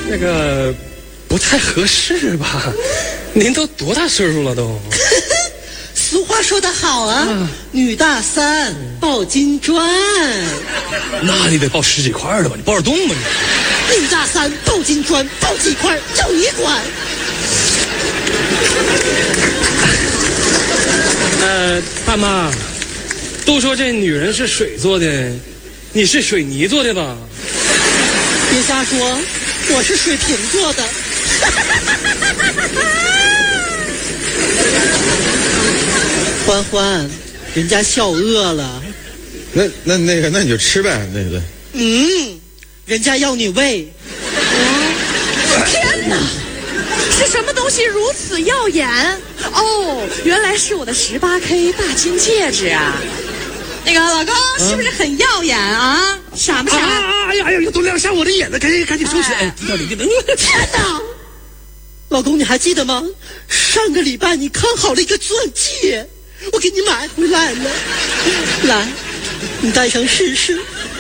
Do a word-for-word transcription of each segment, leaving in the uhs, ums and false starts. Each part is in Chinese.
那个不太合适吧？您都多大岁数了都？ 俗话说得好啊，嗯、女大三抱金砖。 那你得抱十几块的吧？你抱得动吗你？女大三抱金砖，抱几块就你管。 呃，大妈，都说这女人是水做的，你是水泥做的吧？ 别瞎说，我是水瓶做的。欢欢，人家笑饿了。 那那那个，那你就吃呗，那个。 嗯，人家要你喂。 嗯、天哪！是什么东西如此耀眼？哦，原来是我的十八 K 大金戒指啊！那个老公是不是很耀眼啊？傻不傻？ 哎呀哎呀，都亮瞎我的眼了！赶紧赶紧收起来！低调点，低调点！ 天哪！老公，你还记得吗？上个礼拜你看好了一个钻戒，我给你买回来了。来，你戴上试试。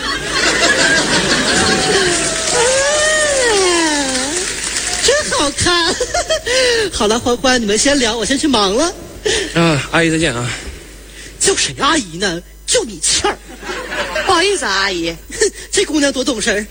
好看。好了，欢欢，你们先聊，我先去忙了。 啊，阿姨再见啊。 叫谁阿姨呢？就你气儿。 不好意思啊，阿姨。 这姑娘多懂事儿。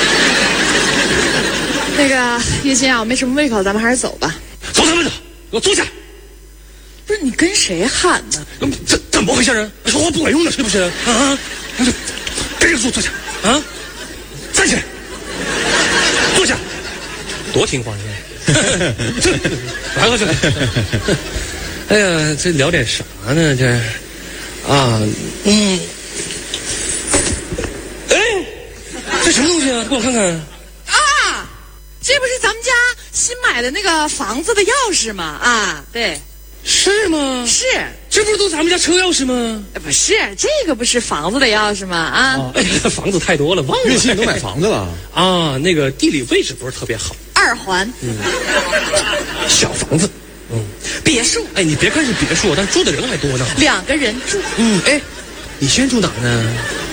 那个叶欣啊，我没什么胃口，咱们还是走吧。 走什么走？给我坐下。 不是你跟谁喊呢？ 怎怎么回事啊？说话不管用了是不是？啊，赶紧坐坐下啊！站起来，坐下。多听话呢！来吧，这。哎呀，这聊点啥呢？这啊，嗯，哎，这什么东西啊？给我看看。 啊，这不是咱们家新买的那个房子的钥匙吗？啊，对。 是吗？ 是。 这不是都咱们家车钥匙吗？ 不是，这个不是房子的钥匙吗？啊， 哦、哎呀，房子太多了，忘了。 月薪都买房子了啊？那个地理位置不是特别好。 二环， 嗯，小房子，嗯， 别墅。 哎，你别看是别墅，但住的人还多呢。 两个人住。 嗯，哎，你先住哪呢？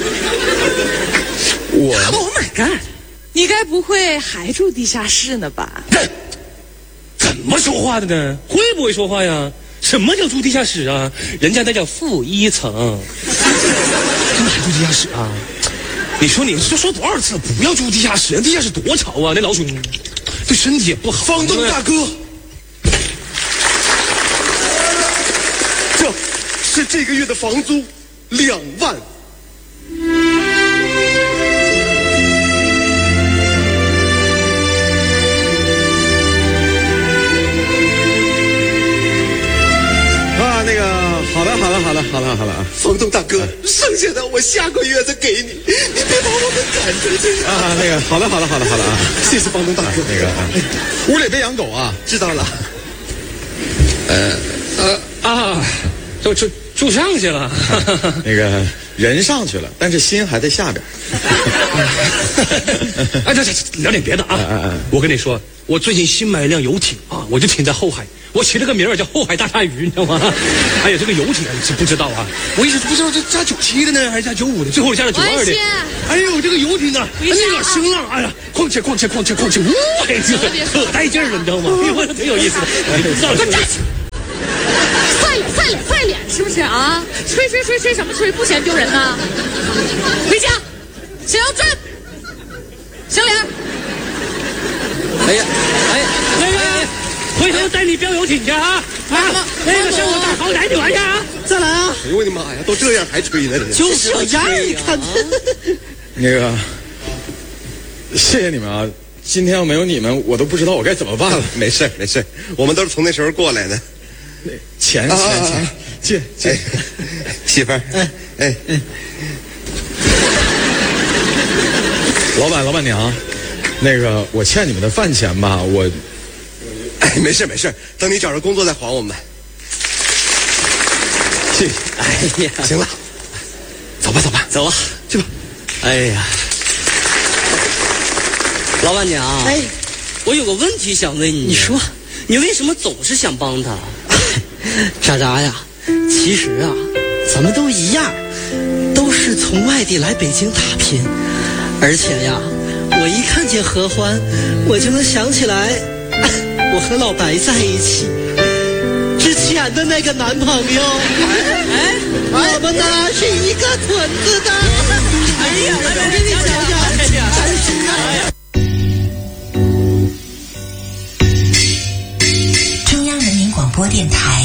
我 ，Oh my God， 你该不会还住地下室呢吧？ 怎么说话的呢？会不会说话呀？什么叫住地下室啊？人家那叫负一层，干嘛还住地下室啊？你说你说说多少次不要住地下室？地下室多吵啊！那老鼠对身体也不好。 房东大哥，这是这个月的房租两万。啊，那个，好了，好了，好了，好了，好了啊！ 房东大哥，剩下的我下个月再给你，你别把我们赶出去啊！那个，好了，好了，好了，好了啊！ 谢谢房东大哥。 那个，屋里别养狗啊！ 知道了。 呃呃啊，都住住上去了。 那个人上去了，但是心还在下边。 哎，这这聊点别的啊！ 啊啊我跟你说，我最近新买了一辆游艇啊，我就停在后海。我起了个名儿叫后海大鲨鱼，你知道吗？哎呀，这个游艇啊，你是不知道啊，我一直不知道这加九七的呢，还是加九五的，最后加了九二的。哎呦，这个游艇啊，那个声浪，哎呀，况且况且况且况且，哇，可带劲儿了，你知道吗？哎呦，挺有意思的。你知道站起！赛脸赛脸赛脸，是不是啊？吹吹吹吹什么吹？不嫌丢人呢？回家，向右转，向脸。 哎呀，哎呀，那个。回头带你飙游艇去啊！啊，那个向我大豪来你玩去啊！ 再来啊！ 哎呦我的妈呀，都这样还吹呢？ 就是有样儿，你看。 那个，谢谢你们啊！今天要没有你们，我都不知道我该怎么办了。 没事没事，我们都是从那时候过来的。 钱钱钱，借借， 媳妇儿，哎哎哎， 老板老板娘，那个我欠你们的饭钱吧，我。 哎，没事没事，等你找着工作再还我们。 谢谢。 哎呀，行了，走吧走吧走吧去吧。 哎呀，老板娘， 哎， 我有个问题想问你。 你说， 你为什么总是想帮他？ 渣渣呀，其实啊，咱们都一样，都是从外地来北京打拼，而且呀， 我一看见合欢，我就能想起来，我和老白在一起之前的那个男朋友。哎，我们呢是一个屯子的。哎呀，来来来，你讲讲，哎呀，真是啊。 中央人民广播电台